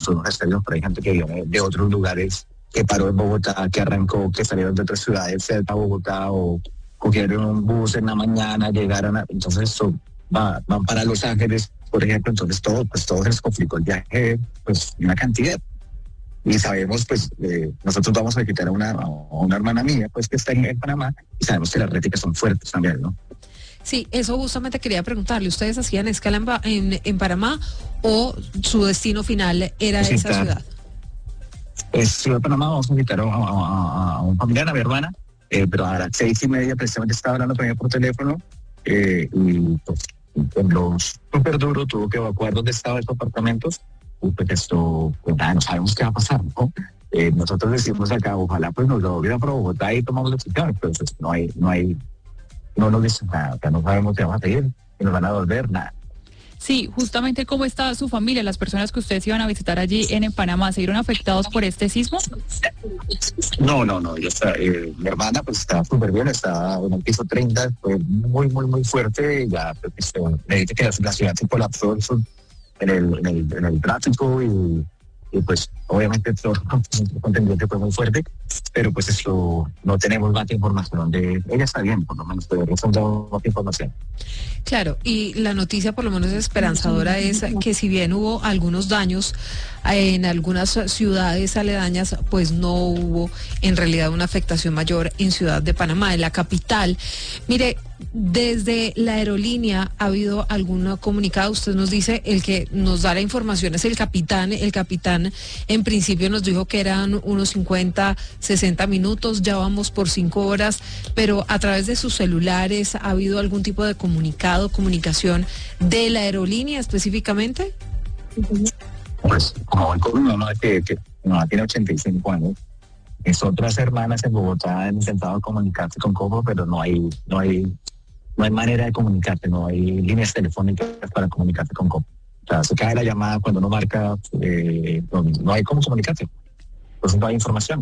tuvimos estadios, pero hay gente que viene de otros lugares, que paró en Bogotá, que arrancó, que salieron de otras ciudades cerca de Bogotá o cogieron un bus en la mañana, entonces van para Los Ángeles, por ejemplo, entonces todo se les complicó el viaje, pues una cantidad. Y sabemos, pues, nosotros vamos a visitar a una hermana mía, pues, que está en Panamá, y sabemos que las réticas son fuertes también, ¿no? Sí, eso justamente quería preguntarle. ¿Ustedes hacían escala en Panamá o su destino final era Sí, esa ciudad? Ciudad de Panamá, vamos a invitar a un familiar, a mi hermana, pero a las 6:30 precisamente estaba hablando con ella por teléfono, y pues tembló súper duro, tuvo que evacuar donde estaban los apartamentos, y pues esto, pues nada, no sabemos qué va a pasar, ¿no? Nosotros decimos acá, ojalá pues nos lo volvieran para Bogotá y tomamos la decisión, pero pues no nos dicen nada, o sea, no sabemos qué vamos a pedir, y nos van a devolver nada. Sí, justamente cómo está su familia, las personas que ustedes iban a visitar allí en Panamá, ¿se vieron afectados por este sismo? No, ella está, mi hermana pues está súper bien, está en el piso 30, fue muy, muy, muy fuerte, ya pues, me dice que la ciudad se colapsó en el tráfico y pues obviamente todo el contendiente fue muy fuerte, pero pues eso no tenemos más información de ella, está bien, por lo menos, pero no hemos dado más información. Claro, y la noticia por lo menos esperanzadora es que si bien hubo algunos daños en algunas ciudades aledañas, pues no hubo en realidad una afectación mayor en Ciudad de Panamá, en la capital. Mire, desde la aerolínea ha habido algún comunicado. Usted nos dice, el que nos da la información es el capitán en principio nos dijo que eran unos 50, 60 minutos, ya vamos por 5 horas, pero a través de sus celulares ¿ha habido algún tipo de comunicación de la aerolínea específicamente? Pues como voy con mi mamá que mi mamá tiene 85 años, mis otras hermanas en Bogotá han intentado comunicarse con Copa, pero no hay manera de comunicarse, no hay líneas telefónicas para comunicarse con Copa. O sea, se cae la llamada cuando uno marca, no hay cómo comunicarse, pues no hay información.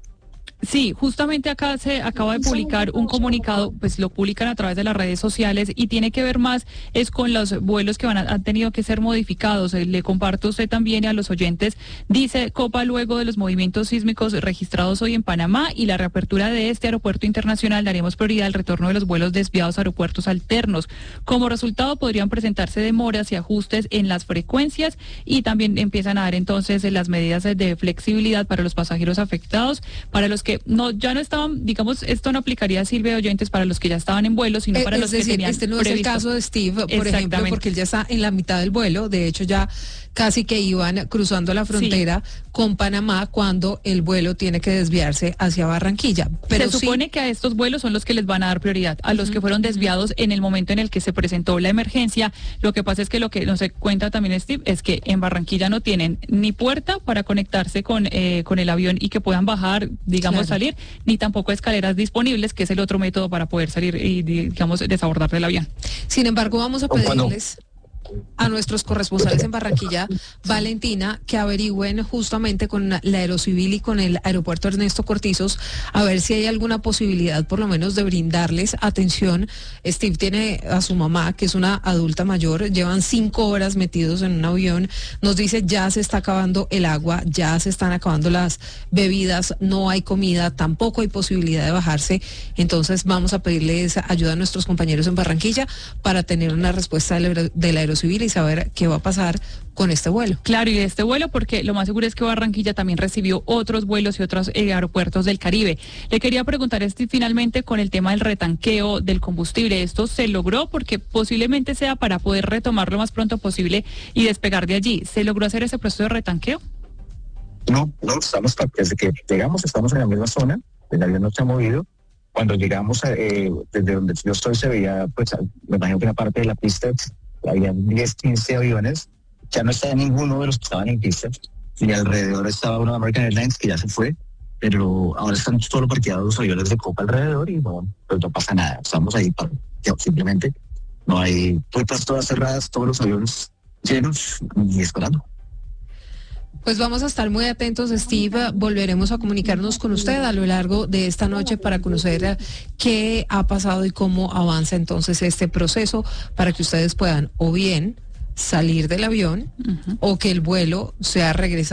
Sí, justamente acá se acaba de publicar un comunicado, pues lo publican a través de las redes sociales y tiene que ver más es con los vuelos que han tenido que ser modificados. Le comparto a usted también y a los oyentes, dice Copa, luego de los movimientos sísmicos registrados hoy en Panamá y la reapertura de este aeropuerto internacional, daremos prioridad al retorno de los vuelos desviados a aeropuertos alternos. Como resultado podrían presentarse demoras y ajustes en las frecuencias y también empiezan a dar entonces las medidas de flexibilidad para los pasajeros afectados, para los que ya no estaban, digamos, esto no aplicaría, Silvia, oyentes, para los que ya estaban en vuelo, sino para los que tenían este no previsto. Es el caso de Steve, por ejemplo, porque él ya está en la mitad del vuelo. De hecho, ya casi que iban cruzando la frontera con Panamá cuando el vuelo tiene que desviarse hacia Barranquilla. Pero se supone que a estos vuelos son los que les van a dar prioridad, a los que fueron desviados en el momento en el que se presentó la emergencia. Lo que pasa es que lo que no se cuenta también, Steve, es que en Barranquilla no tienen ni puerta para conectarse con el avión y que puedan bajar, digamos, salir, ni tampoco escaleras disponibles, que es el otro método para poder salir y, digamos, desabordar del avión. Sin embargo, vamos a pedirles a nuestros corresponsales en Barranquilla, Valentina, que averigüen justamente con la Aerocivil y con el aeropuerto Ernesto Cortizos, a ver si hay alguna posibilidad por lo menos de brindarles atención. Steve tiene a su mamá, que es una adulta mayor, llevan 5 horas metidos en un avión, nos dice ya se está acabando el agua, ya se están acabando las bebidas, no hay comida, tampoco hay posibilidad de bajarse. Entonces vamos a pedirles ayuda a nuestros compañeros en Barranquilla para tener una respuesta de la Aerocivil y saber qué va a pasar con este vuelo. Claro, y este vuelo, porque lo más seguro es que Barranquilla también recibió otros vuelos y otros aeropuertos del Caribe. Le quería preguntar finalmente con el tema del retanqueo del combustible. ¿Esto se logró? Porque posiblemente sea para poder retomar lo más pronto posible y despegar de allí. ¿Se logró hacer ese proceso de retanqueo? No, desde que llegamos estamos en la misma zona, el avión no se ha movido. Cuando llegamos, desde donde yo estoy, se veía, pues, me imagino que una parte de la pista, había 10, 15 aviones, ya no está ninguno de los que estaban en pista, y alrededor estaba una American Airlines que ya se fue, pero ahora están solo parqueados los aviones de Copa alrededor y no pasa nada, estamos ahí simplemente, no hay puertas todas cerradas, todos los aviones llenos y esperando. Pues vamos a estar muy atentos, Steve. Volveremos a comunicarnos con usted a lo largo de esta noche para conocer qué ha pasado y cómo avanza entonces este proceso para que ustedes puedan o bien salir del avión o que el vuelo sea regresado